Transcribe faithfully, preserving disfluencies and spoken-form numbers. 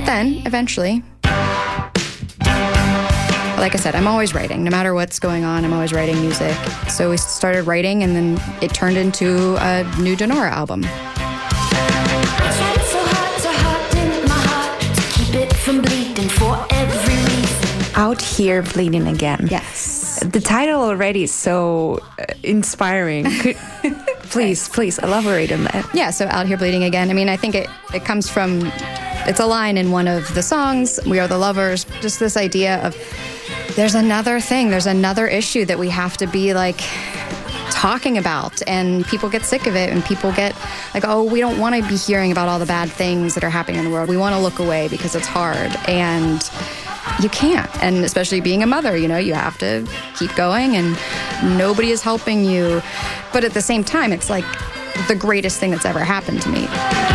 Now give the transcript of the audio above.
then, eventually, like I said, I'm always writing. No matter what's going on, I'm always writing music. So we started writing, and then it turned into a new Donora album. Out Here Bleeding Again. Yes. The title already is so uh, inspiring. Could, please, please elaborate on that. Yeah, so Out Here Bleeding Again. I mean, I think it, it comes from, it's a line in one of the songs, We Are the Lovers, just this idea of there's another thing, there's another issue that we have to be like talking about, and people get sick of it, and people get like, oh, we don't want to be hearing about all the bad things that are happening in the world. We want to look away because it's hard, and you can't. And especially being a mother, you know, you have to keep going, and nobody is helping you. But at the same time, it's like the greatest thing that's ever happened to me.